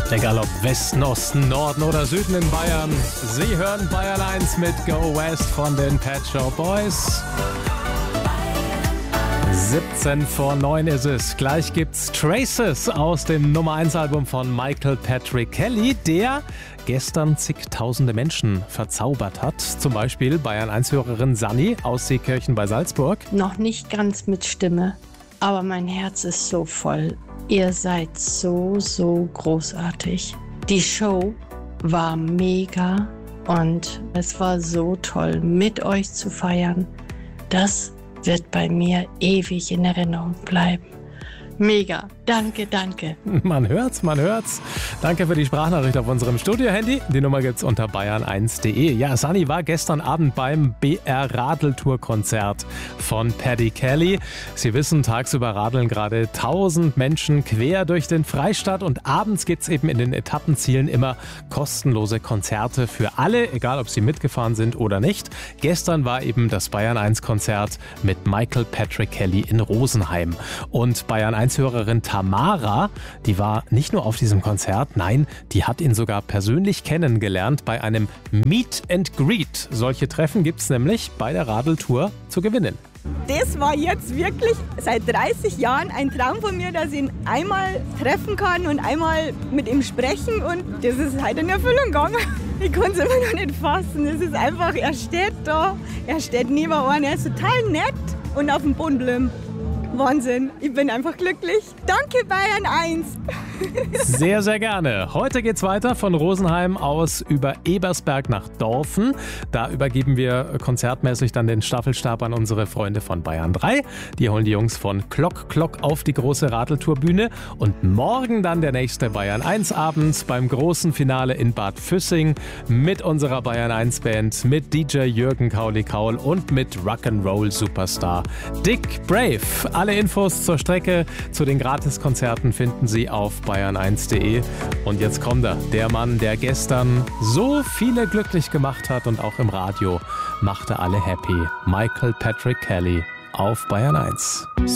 Egal ob Westen, Osten, Norden oder Süden in Bayern, Sie hören Bayern 1 mit Go West von den Pet Shop Boys. 17 vor 9 ist es. Gleich gibt's Traces aus dem Nummer 1 Album von Michael Patrick Kelly, der gestern zigtausende Menschen verzaubert hat. Zum Beispiel Bayern 1-Hörerin Sanni aus Seekirchen bei Salzburg. Noch nicht ganz mit Stimme, aber mein Herz ist so voll. Ihr seid so großartig. Die Show war mega und es war so toll, mit euch zu feiern. Das wird bei mir ewig in Erinnerung bleiben. Mega. Danke. Man hört's. Danke für die Sprachnachricht auf unserem Studio-Handy. Die Nummer gibt's unter bayern1.de. Ja, Sanni war gestern Abend beim BR Radeltour-Konzert von Paddy Kelly. Sie wissen, tagsüber radeln gerade 1000 Menschen quer durch den Freistaat und abends gibt's eben in den Etappenzielen immer kostenlose Konzerte für alle, egal ob sie mitgefahren sind oder nicht. Gestern war eben das Bayern 1-Konzert mit Michael Patrick Kelly in Rosenheim. Und Bayern 1-Hörerin Tamara, die war nicht nur auf diesem Konzert, nein, die hat ihn sogar persönlich kennengelernt bei einem Meet and Greet. Solche Treffen gibt es nämlich bei der Radeltour zu gewinnen. Das war jetzt wirklich seit 30 Jahren ein Traum von mir, dass ich ihn einmal treffen kann und einmal mit ihm sprechen und das ist heute in Erfüllung gegangen. Ich kann es immer noch nicht fassen. Es ist einfach, er steht da, er steht neben einem, er ist total nett und auf dem Boden bleiben. Wahnsinn, ich bin einfach glücklich. Danke Bayern 1. Sehr, sehr gerne. Heute geht's weiter von Rosenheim aus über Ebersberg nach Dorfen. Da übergeben wir konzertmäßig dann den Staffelstab an unsere Freunde von Bayern 3. Die holen die Jungs von Klock auf die große Radeltourbühne. Und morgen dann der nächste Bayern 1 Abend beim großen Finale in Bad Füssing mit unserer Bayern 1 Band, mit DJ Jürgen Kauli-Kaul und mit Rock'n'Roll Superstar Dick Brave. Alle Infos zur Strecke, zu den Gratiskonzerten finden Sie auf bayern1.de. Und jetzt kommt er, der Mann, der gestern so viele glücklich gemacht hat und auch im Radio machte alle happy. Michael Patrick Kelly auf Bayern 1.